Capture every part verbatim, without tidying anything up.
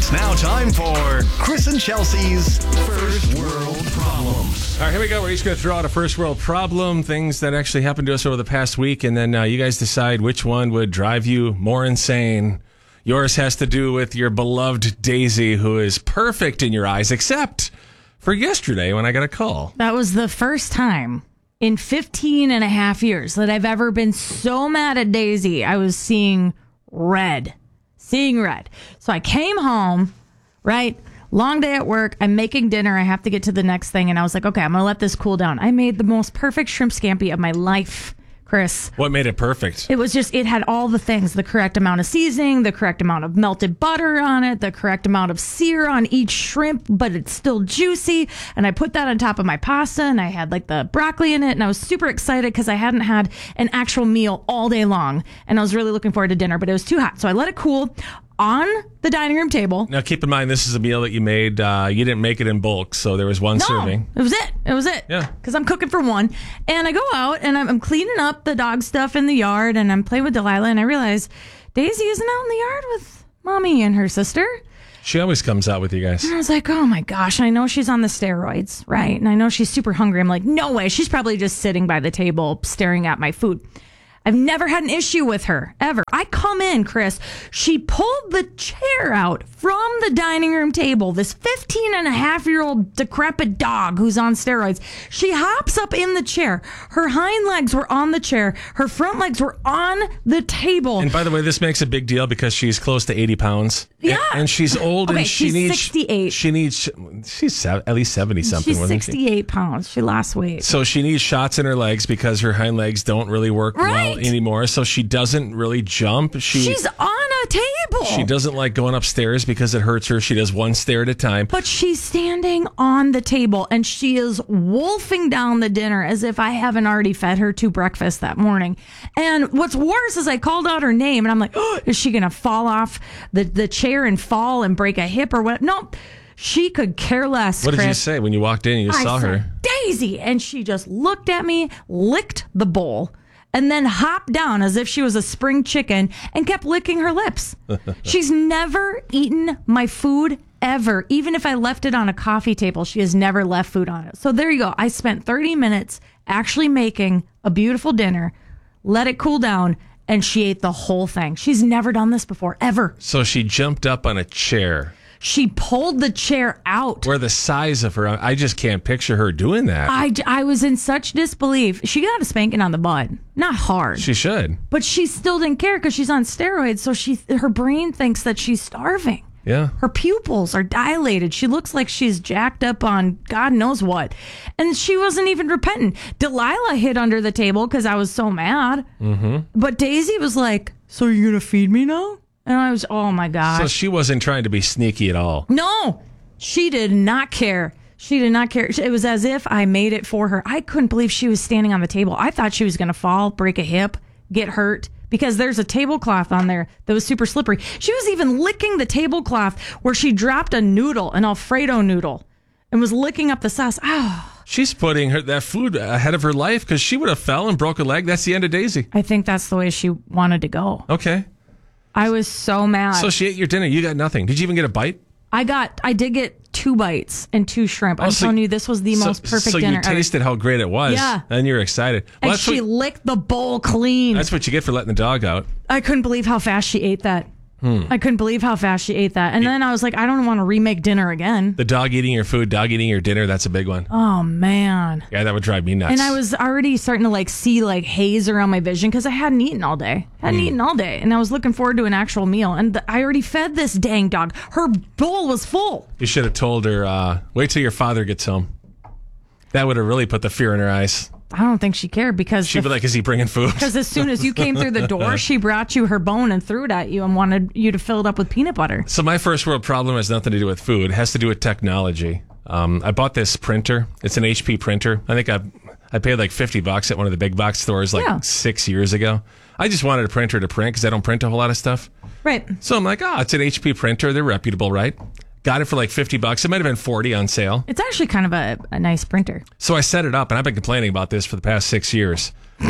It's now time for Chris and Chelsea's First World Problems. All right, here we go. We're each going to throw out a first world problem, things that actually happened to us over the past week, and then uh, you guys decide which one would drive you more insane. Yours has to do with your beloved Daisy, who is perfect in your eyes, except for yesterday when I got a call. That was the first time in fifteen and a half years that I've ever been so mad at Daisy. I was seeing red. Seeing red. So I came home, right? Long day at work. I'm making dinner. I have to get to the next thing. And I was like, okay, I'm going to let this cool down. I made the most perfect shrimp scampi of my life, Chris. What made it perfect? It was just, it had all the things, the correct amount of seasoning, the correct amount of melted butter on it, the correct amount of sear on each shrimp, but it's still juicy. And I put that on top of my pasta, and I had like the broccoli in it. And I was super excited because I hadn't had an actual meal all day long. And I was really looking forward to dinner, but it was too hot. So I let it cool on the dining room table. Now, keep in mind, this is a meal that you made. Uh, you didn't make it in bulk, so there was one no, serving. It was it. It was it. Yeah. Because I'm cooking for one. And I go out, and I'm, I'm cleaning up the dog stuff in the yard, and I'm playing with Delilah, and I realize Daisy isn't out in the yard with Mommy and her sister. She always comes out with you guys. And I was like, oh, my gosh, I know she's on the steroids, right? And I know she's super hungry. I'm like, no way. She's probably just sitting by the table staring at my food. I've never had an issue with her, ever. I come in, Chris. She pulled the chair out from the dining room table. This fifteen and a half year old decrepit dog who's on steroids. She hops up in the chair. Her hind legs were on the chair. Her front legs were on the table. And by the way, this makes a big deal because she's close to eighty pounds. Yeah. And, and she's old okay, and she she's needs... sixty-eight. She needs... She's se- at least seventy-something, She's wasn't she? sixty-eight pounds. She lost weight. So she needs shots in her legs because her hind legs don't really work Right. well anymore. So she doesn't really jump. She, She's on a table. She doesn't like going upstairs because it hurts her. She does one stair at a time. But she's standing on the table, and she is wolfing down the dinner as if I haven't already fed her to breakfast that morning. And what's worse is I called out her name, and I'm like, oh, is she going to fall off the, the chair and fall and break a hip or what? No, she could care less, What did Chris. you say when you walked in and you I saw said, her? Daisy! And she just looked at me, licked the bowl, and then hopped down as if she was a spring chicken and kept licking her lips. She's never eaten my food ever. Even if I left it on a coffee table, she has never left food on it. So there you go. I spent thirty minutes actually making a beautiful dinner, let it cool down, and she ate the whole thing. She's never done this before, ever. So she jumped up on a chair. She pulled the chair out. Where the size of her, I just can't picture her doing that. I, I was in such disbelief. She got a spanking on the butt. Not hard. She should. But she still didn't care because she's on steroids, so she her brain thinks that she's starving. Yeah. Her pupils are dilated. She looks like she's jacked up on God knows what. And she wasn't even repentant. Delilah hid under the table because I was so mad. Mm-hmm. But Daisy was like, so you're going to feed me now? And I was, oh my gosh. So she wasn't trying to be sneaky at all. No, she did not care. She did not care. It was as if I made it for her. I couldn't believe she was standing on the table. I thought she was going to fall, break a hip, get hurt, because there's a tablecloth on there that was super slippery. She was even licking the tablecloth where she dropped a noodle, an Alfredo noodle, and was licking up the sauce. Oh. She's putting her that food ahead of her life because she would have fell and broke a leg. That's the end of Daisy. I think that's the way she wanted to go. Okay. I was so mad. So she ate your dinner. You got nothing. Did you even get a bite? I got, I did get two bites and two shrimp. I'm Oh, so- telling you, this was the so, most perfect so dinner you tasted ever. how great it was. Yeah. And you're excited. Well, And that's she what, licked the bowl clean. that's what you get for letting the dog out. I couldn't believe how fast she ate that. Hmm. I couldn't believe how fast she ate that. And then I was like, I don't want to remake dinner again. The dog eating your food, dog eating your dinner, that's a big one. Oh, man. Yeah, that would drive me nuts. And I was already starting to like see like haze around my vision because I hadn't eaten all day. Hadn't Hmm. eaten all day. And I was looking forward to an actual meal. And the, I already fed this dang dog. Her bowl was full. You should have told her, uh, wait till your father gets home. That would have really put the fear in her eyes. I don't think she cared because She'd the- be like, is he bringing food? Because as soon as you came through the door, she brought you her bone and threw it at you and wanted you to fill it up with peanut butter. So my first world problem has nothing to do with food. It has to do with technology. Um, I bought this printer. It's an H P printer. I think I I paid like fifty bucks at one of the big box stores like Yeah. six years ago. I just wanted a printer to print because I don't print a whole lot of stuff. Right. So I'm like, oh, it's an H P printer. They're reputable, right? Got it for like fifty bucks. It might have been forty on sale. It's actually kind of a, a nice printer. So I set it up, and I've been complaining about this for the past six years.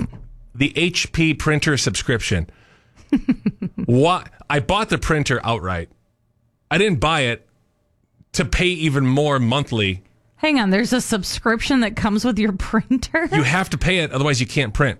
The H P printer subscription. What? I bought the printer outright. I didn't buy it to pay even more monthly. Hang on, there's a subscription that comes with your printer? You have to pay it, otherwise you can't print.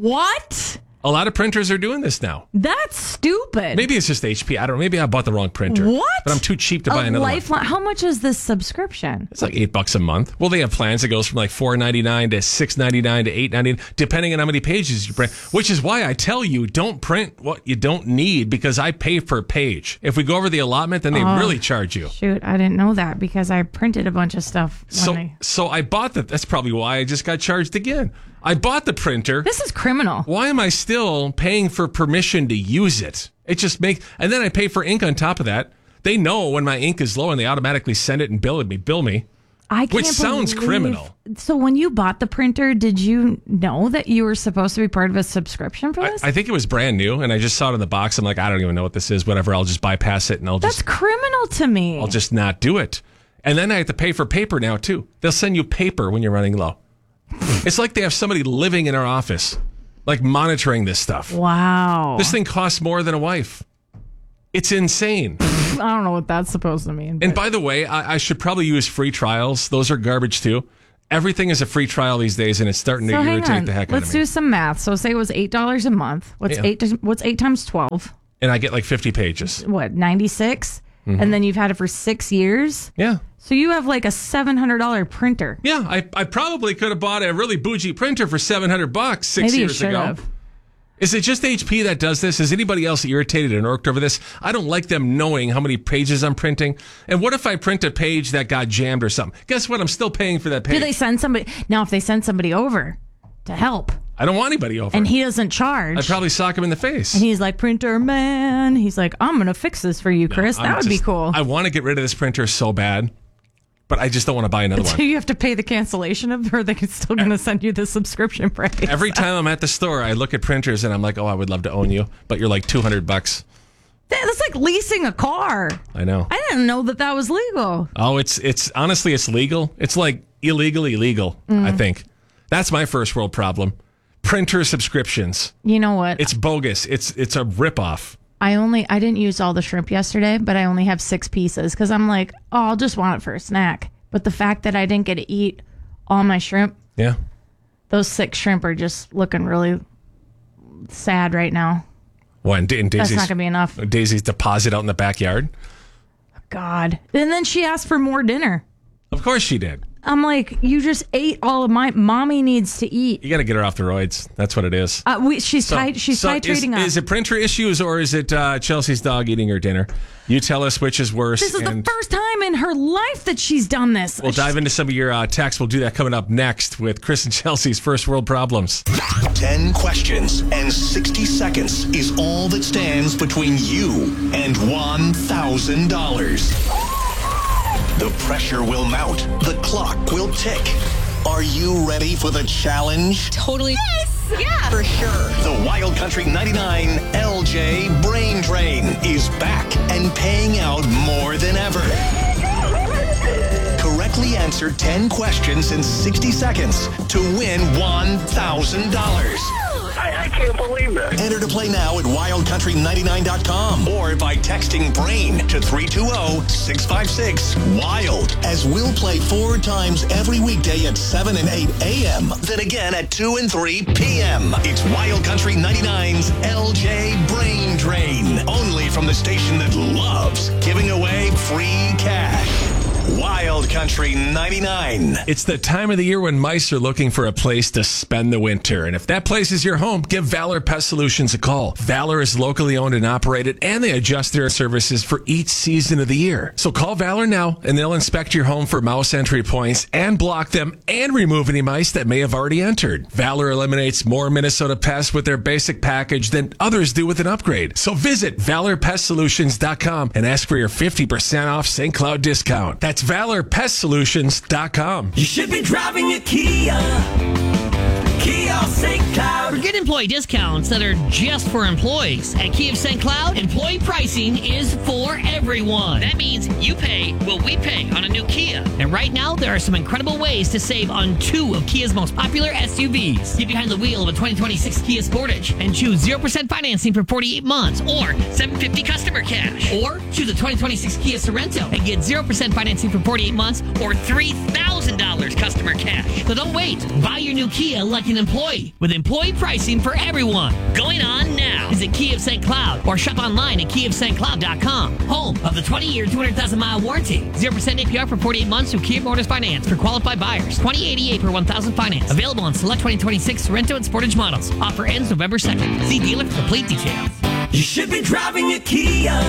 What? A lot of printers are doing this now. That's stupid. Maybe it's just H P. I don't know. Maybe I bought the wrong printer. What? But I'm too cheap to buy a another lifeline. one. How much is this subscription? It's like eight bucks a month. Well, they have plans that goes from like four ninety-nine to six ninety-nine to eight ninety-nine, depending on how many pages you print. Which is why I tell you, don't print what you don't need, because I pay per page. If we go over the allotment, then they Oh, really charge you. Shoot, I didn't know that because I printed a bunch of stuff. When So, I... so I bought that. That's probably why I just got charged again. I bought the printer. This is criminal. Why am I still paying for permission to use it? It just makes, and then I pay for ink on top of that. They know when my ink is low and they automatically send it and bill me. Bill me. I can't Which sounds believe- criminal. So when you bought the printer, did you know that you were supposed to be part of a subscription for I, this? I think it was brand new, and I just saw it in the box. I'm like, I don't even know what this is. Whatever, I'll just bypass it, and I'll That's just, criminal to me. I'll just not do it. And then I have to pay for paper now too. They'll send you paper when you're running low. It's like they have somebody living in our office, like monitoring this stuff. Wow. This thing costs more than a wife. It's insane. I don't know what that's supposed to mean. And but- by the way, I, I should probably use free trials. Those are garbage too. Everything is a free trial these days, and it's starting to so hang irritate on. the heck Let's out of me. do some math. So say it was eight dollars a month. What's Yeah. eight? What's eight times twelve? And I get like fifty pages. What, ninety-six? Mm-hmm. And then you've had it for six years. Yeah. So you have like a seven hundred dollar printer. Yeah, I, I probably could have bought a really bougie printer for seven hundred bucks six Maybe you years should ago. have. Is it just H P that does this? Is anybody else irritated and irked over this? I don't like them knowing how many pages I'm printing. And what if I print a page that got jammed or something? Guess what? I'm still paying for that page. Do they send somebody? Now, if they send somebody over to help I don't want anybody over. and he doesn't charge, I'd probably sock him in the face. and he's like, printer man, he's like, I'm going to fix this for you, Chris. I'm that would be just- cool. I want to get rid of this printer so bad, but I just don't want to buy another So one. you have to pay the cancellation of, or they're still going to send you the subscription price. Every time I'm at the store, I look at printers and I'm like, oh, I would love to own you, but you're like two hundred bucks. That- That's like leasing a car. I know. I didn't know that that was legal. Oh, it's it's honestly it's legal. It's like illegal, illegal. Mm. I think that's my first world problem. Printer subscriptions. You know what? It's bogus. It's it's a ripoff. I only I didn't use all the shrimp yesterday, but I only have six pieces because I'm like, oh, I'll just want it for a snack. But the fact that I didn't get to eat all my shrimp, Yeah. those six shrimp are just looking really sad right now. What? And, and That's Daisy's not gonna be enough. Daisy's deposit out in the backyard. God. And then she asked for more dinner. Of course she did. I'm like, you just ate all of my. Mommy needs to eat. You got to get her off the roids. That's what it is. Uh, we, she's So- tit- she's so titrating is, up. Is it printer issues or is it uh, Chelsea's dog eating her dinner? You tell us which is worse. This is and the first time in her life that she's done this. we'll dive into some of your uh, texts. We'll do that coming up next with Chris and Chelsea's First World Problems. ten questions and sixty seconds is all that stands between you and one thousand dollars. The pressure will mount. The clock will tick. Are you ready for the challenge? Totally. Yes! Yeah! For sure. The Wild Country ninety-nine L J Brain Drain is back and paying out more than ever. Correctly answer ten questions in sixty seconds to win one thousand dollars. I, I can't believe that. Enter to play now at wild country ninety-nine dot com or by texting BRAIN to three two zero, six five six, WILD, as we'll play four times every weekday at seven and eight a.m., then again at two and three p.m. It's Wild Country ninety-nine's L J Brain Drain, only from the station that loves giving away free cash. Wild Country ninety-nine. It's the time of the year when mice are looking for a place to spend the winter. And if that place is your home, give Valor Pest Solutions a call. Valor is locally owned and operated, and they adjust their services for each season of the year. So call Valor now, and they'll inspect your home for mouse entry points and block them and remove any mice that may have already entered. Valor eliminates more Minnesota pests with their basic package than others do with an upgrade. So visit valor pest solutions dot com and ask for your fifty percent off Saint Cloud discount. That's valor pest solutions dot com. You should be driving a Kia. Kia of Saint Cloud. Forget employee discounts that are just for employees. At Kia of Saint Cloud, employee pricing is for everyone. That means you pay what we pay on a new Kia. And right now, there are some incredible ways to save on two of Kia's most popular S U Vs. Get behind the wheel of a twenty twenty-six Kia Sportage and choose zero percent financing for forty-eight months or seven hundred fifty dollars customer cash. Or choose a twenty twenty-six Kia Sorento and get zero percent financing for forty-eight months or three thousand dollars customer cash. So don't wait. Buy your new Kia like an employee with employee pricing for everyone. Going on now. Visit Kia of Saint Cloud or shop online at kia of st cloud dot com. Home of the twenty-year, two hundred thousand mile warranty. zero percent A P R for forty-eight months through Kia Motors Finance for qualified buyers. twenty eighty-eight per one thousand finance. Available on select twenty twenty-six Sorento and Sportage models. Offer ends November second. See dealer for complete details. You should be driving a Kia.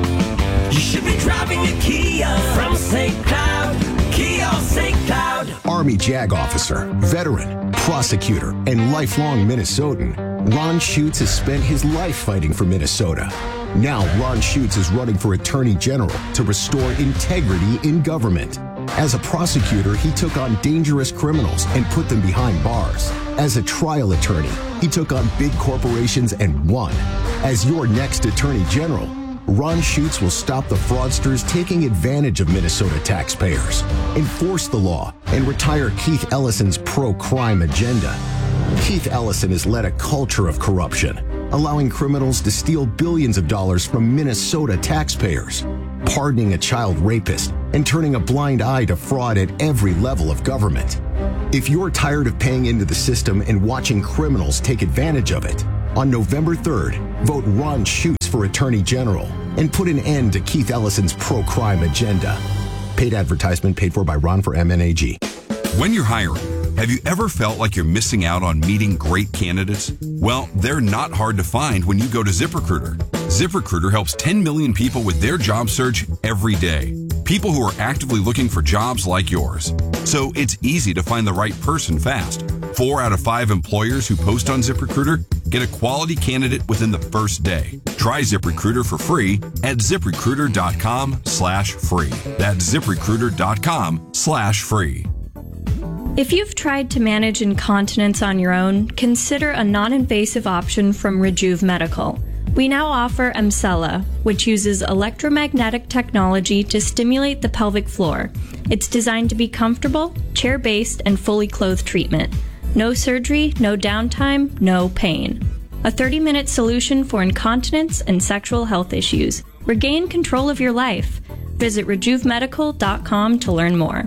You should be driving a Kia from Saint Cloud. Kia of Saint Cloud. Army JAG officer, veteran, prosecutor, and lifelong Minnesotan, Ron Schutz has spent his life fighting for Minnesota. Now Ron Schutz is running for Attorney General to restore integrity in government. As a prosecutor, he took on dangerous criminals and put them behind bars. As a trial attorney, he took on big corporations and won. As your next Attorney General, Ron Schutz will stop the fraudsters taking advantage of Minnesota taxpayers, enforce the law, and retire Keith Ellison's pro-crime agenda. Keith Ellison has led a culture of corruption, allowing criminals to steal billions of dollars from Minnesota taxpayers, pardoning a child rapist, and turning a blind eye to fraud at every level of government. If you're tired of paying into the system and watching criminals take advantage of it, on November third, vote Ron Schutz for Attorney General and put an end to Keith Ellison's pro-crime agenda. Paid advertisement paid for by Ron for M N A G. When you're hiring, have you ever felt like you're missing out on meeting great candidates? Well, they're not hard to find when you go to ZipRecruiter. ZipRecruiter helps ten million people with their job search every day. People who are actively looking for jobs like yours. So it's easy to find the right person fast. Four out of five employers who post on ZipRecruiter get a quality candidate within the first day. Try ZipRecruiter for free at ZipRecruiter.com slash free. That's ZipRecruiter.com slash free. If you've tried to manage incontinence on your own, consider a non-invasive option from Rejuve Medical. We now offer Emsella, which uses electromagnetic technology to stimulate the pelvic floor. It's designed to be comfortable, chair-based, and fully clothed treatment. No surgery, no downtime, no pain. A thirty-minute solution for incontinence and sexual health issues. Regain control of your life. Visit rejuve medical dot com to learn more.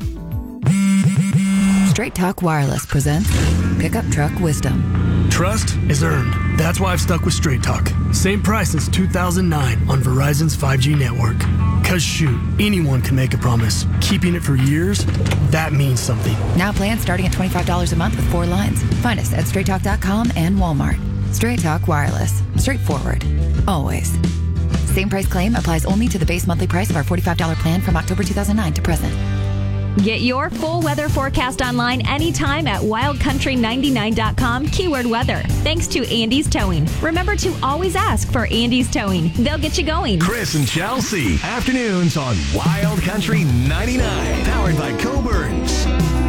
Straight Talk Wireless presents Pickup Truck Wisdom. Trust is earned. That's why I've stuck with Straight Talk. Same price since two thousand nine on Verizon's five G network. Cause shoot, anyone can make a promise. Keeping it for years, that means something. Now plans starting at twenty-five dollars a month with four lines. Find us at straight talk dot com and Walmart. Straight Talk Wireless. Straightforward. Always. Same price claim applies only to the base monthly price of our forty-five dollars plan from October two thousand nine to present. Get your full weather forecast online anytime at wild country ninety-nine dot com, keyword weather. Thanks to Andy's Towing. Remember to always ask for Andy's Towing. They'll get you going. Chris and Chelsea, afternoons on Wild Country ninety-nine, powered by Coburns.